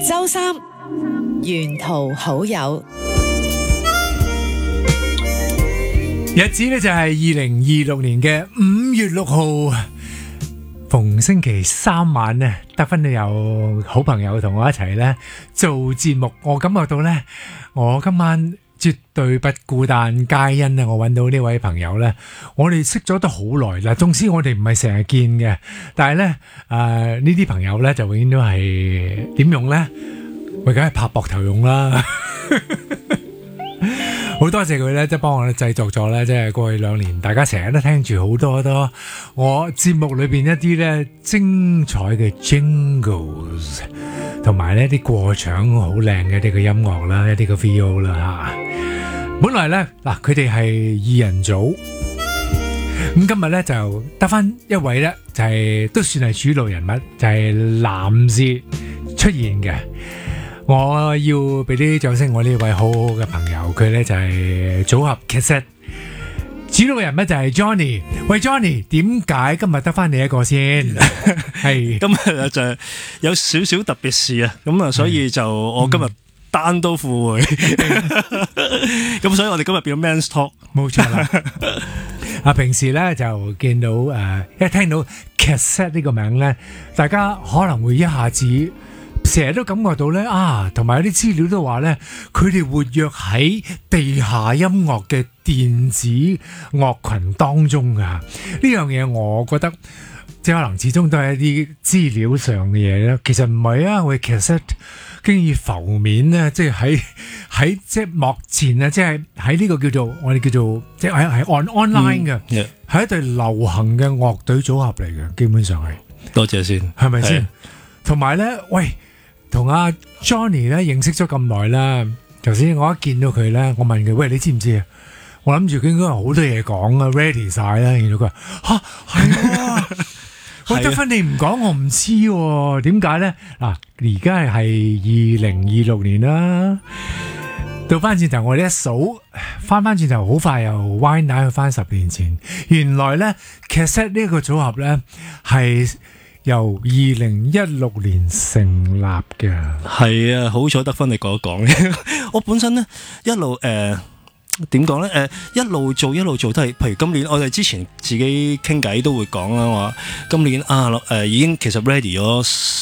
周三沿途好友， 日子呢就係2026年嘅5月6號，逢星期三晚呢，得分有好朋友同我一齊呢做節目，我感覺到呢，我今晚絕對不孤單，皆因呢我揾到呢位朋友呢，我哋識咗都好耐啦，縱使我哋唔係成日見嘅，但係呢呢啲朋友呢就永遠都係點用呢？我梗係拍膊頭用啦。好多謝佢咧，即係幫我哋製作咗咧，即係過去2年，大家成日都聽住好多我節目裏邊一啲咧精彩嘅 jingles， 同埋呢啲過場好靚嘅一啲嘅音樂啦，一啲嘅 VO 啦吓。本來咧嗱，佢哋係2人組，咁今日咧就得翻一位咧，就係都算係主路人物，就係男士出現嘅。我要俾啲掌聲，我呢位好好嘅朋友，佢咧就係組合 Cassette， 主導人物就係 Johnny。喂 Johnny， 點解今日得翻你一個先？係今日就有少少特別事啊，咁啊，所以就我今日單刀赴會，咁所以我哋今日變咗 Men's Talk， 冇錯啦。平時咧就見到一聽到 Cassette 呢個名咧，大家可能會一下子。成日都感覺到咧同埋有啲資料都話咧，佢哋活躍喺地下音樂嘅電子樂群當中啊！呢樣嘢我覺得即係可能始終都係一啲資料上嘅嘢咧。其實唔係啊，我哋 Cassette 經已浮面咧，即係喺即係幕前啊，即係喺呢個叫做我哋叫做即係online 嘅，係一隊流行嘅樂隊組合嚟嘅，基本上係。 多謝先， 係咪先？同埋咧，喂。同阿 Johnny 咧認識咗咁耐啦，頭先我一見到佢咧，我問佢：喂，你知唔知啊？我諗住佢應該有好多嘢講啊 ，ready 晒啦。然後佢話：係啊，我得分你唔講，我唔知喎。點解咧？嗱，而家係2026年啦，到翻轉頭我哋一數，翻轉頭好快又 wind down 去翻10年前。原來咧 Cassette 呢個組合咧係由2016年成立嘅。 係啊，好彩得分你講一講。我本身咧一路點講咧？一路做都係，譬如今年我哋之前自己傾偈都會講啦，話今年已經其實 ready 咗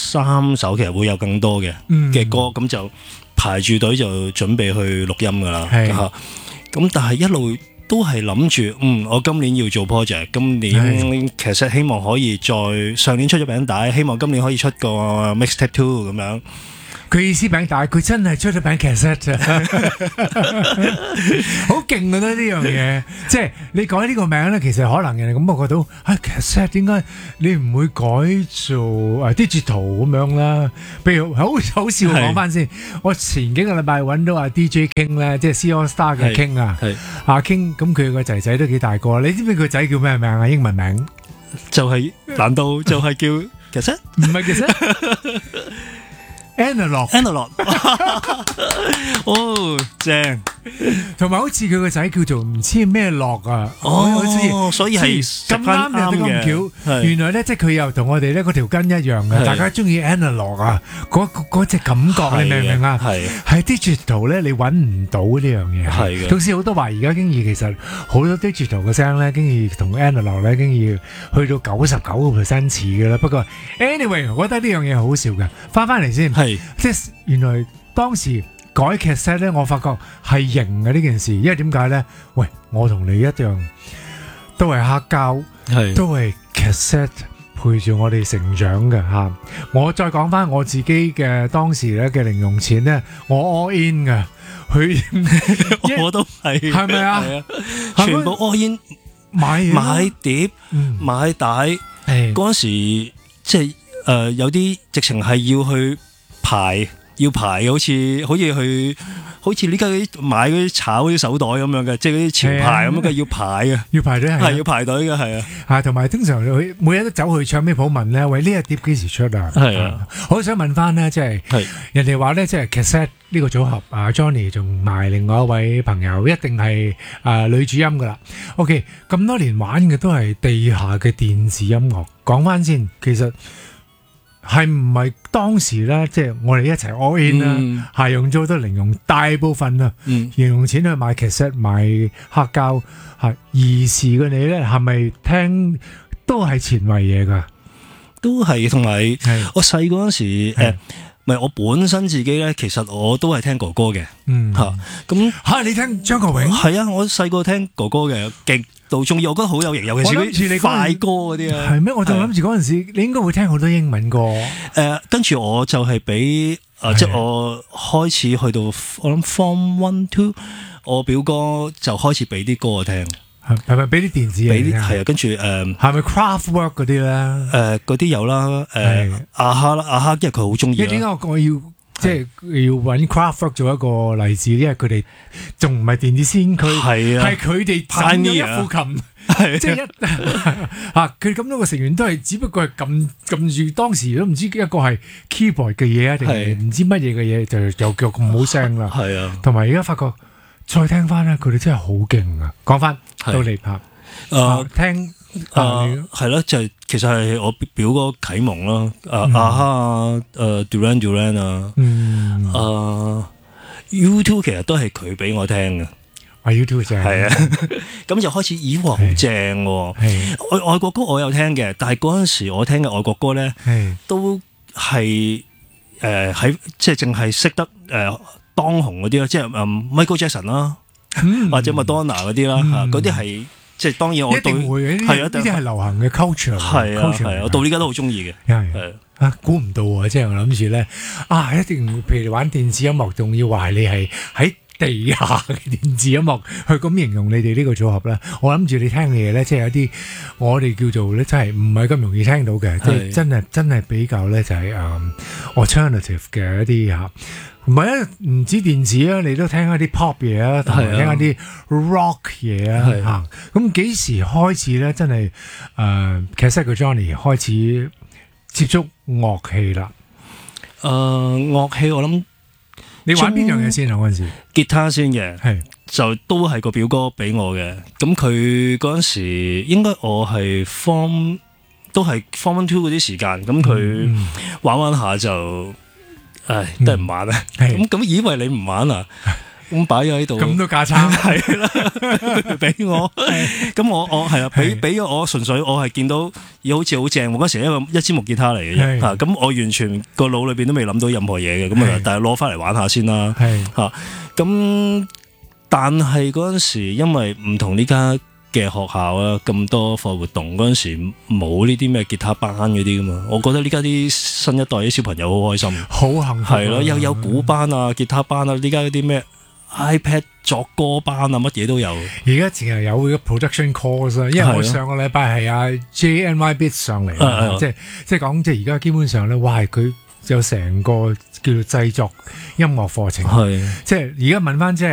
3首，其實會有更多嘅歌，咁就排住隊就準備去錄音噶啦。咁但係一路都係諗住，我今年要做 project， 今年其實希望可以再上年出咗餅帶，希望今年可以出個 mixtape 2咁樣。 佢意思餅帶，佢真係出咗餅 Cassette 好勁啊！呢樣嘢，即係你改呢個名咧，其實可能人哋咁覺到Cassette 點解你唔會改做digital 咁樣啦？譬如好笑講翻先，我前幾個禮拜揾到阿 DJ King 咧，即係 C AllStar 嘅 King 啊，阿 King 咁佢個仔仔都幾大個，你知唔知佢個仔叫咩名啊？英文名就係難道就係叫 Cassette？ 唔係 Cassette。Analog 哦，正， 同埋好似佢個仔叫做唔知咩樂啊， 所以係咁啱又得咁巧，原來咧即係佢又同我哋咧嗰條筋一樣嘅，大家中意 analog 啊，嗰隻感覺你明唔明啊？係 digital 咧，你揾唔到呢樣嘢，係嘅。同時好多話而家經已其實好多 digital 嘅聲咧，經已同 analog 咧經已去到99% 似嘅啦。不過 anyway， 我覺得呢樣嘢好笑嘅，翻嚟先。即係原來當時改 Cassette 咧，我發覺係型嘅呢件事，因為點解咧？喂，我同你一樣，都係黑膠，都係 Cassette 陪住我哋成長嘅吓。我再講翻我自己嘅當時咧嘅零用錢咧，我 all in 嘅， 我都係咪啊？ 全部 all in 買碟、買帶，嗰陣時即係有啲直情係要去。要排嘅，好似呢家買嗰啲炒嗰啲手袋咁樣嘅，即係嗰啲潮牌咁樣嘅，要排嘅，要排隊係要排隊嘅，係啊， 同埋通常每日都走去唱片鋪問咧，喂，呢一碟幾時出啊？係啊，我想問翻咧，即係人哋話咧，即係 Cassette 呢個組合Johnny 仲埋另外一位朋友，一定係女主音噶啦。OK， 咁多年玩嘅都係地下嘅電子音樂。講翻先，其實係唔係當時咧，即係我哋一齊 all in 啦，係用咗好多零用，大部分啊，用錢去買cassette、買黑膠，係兒時嘅你咧，係咪聽都係前衛嘢噶？ 都係，同埋我細嗰陣時唔係我本身自己咧，其實我都係聽哥哥嘅，咁你聽張國榮？ 係啊，我細個聽哥哥嘅，極度中意，我覺得好有型，尤其是啲快歌嗰啲啊。 係咩？我就諗住嗰陣時，你應該會聽好多英文歌。 跟住我就係俾即係我開始去到我諗 Form 1 2，我表哥就開始俾啲歌我聽。 係咪俾啲電子嘢？ 係啊，跟住係咪 Kraftwerk 嗰啲咧？ 嗰啲有啦，阿哈啦，阿哈，因為佢好中意。 點解我要即係要揾 Kraftwerk 做一個例子？因為佢哋仲唔係電子先驅，係佢哋彈咗一副琴，即係佢咁多個成員都係只不過係撳住當時都唔知一個係 keyboard 嘅嘢啊，定係唔知乜嘢嘅嘢，就又叫咁好聲啦。係啊，同埋而家發覺。再聽翻咧，佢哋真係好勁啊！講翻到你拍，聽係咯，就係其實係我表哥啟蒙咯，阿哈Duran Duran 啊，U2 其實都係佢俾我聽嘅 ，U2 正係啊， 咁就開始咦哇好正喎！外國歌我有聽嘅，但係嗰陣時我聽嘅外國歌咧，都係喺即係淨係識得當紅嗰啲啦，即係Michael Jackson 啦，或者 Madonna 嗰啲啦，嗰啲係即係當然我對係啊，呢啲係流行嘅 culture， 係啊，我到呢家都好中意嘅。係估唔到啊！即係我諗住咧一定譬如玩電子音樂，仲要話你係喺地下嘅電子音樂去咁形容你哋呢個組合咧。我諗住你聽嘅嘢咧，即係有啲我哋叫做咧，真係唔係咁容易聽到嘅，即係真係比較咧就係alternative 嘅一啲嚇。唔係啊，唔止電子啊，你都聽一啲 pop 嘢啊，同埋聽一啲 rock 嘢啊嚇。咁幾時開始咧？真係其實個 Johnny 開始接觸樂器啦。 樂器我諗你玩邊樣嘢先啊？嗰陣時吉他先嘅，就都係個表哥俾我嘅。咁佢嗰陣時應該我係 Form 1 2嗰啲時間，咁佢玩下就。都係唔玩啊！咁以為你唔玩啊？咁擺咗喺度， 咁都架撐係啦，俾我。咁我係啊，俾咗我，純粹我係見到嘢好似好正。嗰時一支木吉他嚟嘅啫，咁我完全個腦裏邊都未諗到任何嘢嘅。咁但係攞翻嚟玩下先啦。咁但係嗰陣時因為唔同呢家嘅學校啊，咁多課活動嗰陣時冇呢啲咩吉他班嗰啲噶嘛，我覺得呢家啲新一代啲小朋友好開心， 好幸福， 係咯，又有鼓班啊、吉他班啊，呢家嗰啲咩 iPad 作歌班啊，乜嘢都有。而家淨係有個 production course 啊，因為我上個禮拜係阿 JNY Beats 上嚟，即係講即係而家基本上咧，哇佢有成個叫做製作音樂課程，即係而家問翻即係。